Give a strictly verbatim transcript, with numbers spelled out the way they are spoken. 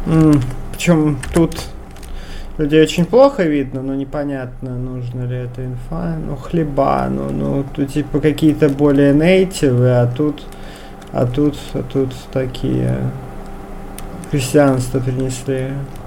М, Причем тут людей очень плохо видно, но непонятно, нужно ли это инфа. Ну, хлеба, ну, ну, тут типа какие-то более нейтивы, а тут, а тут, а тут такие христианство принесли.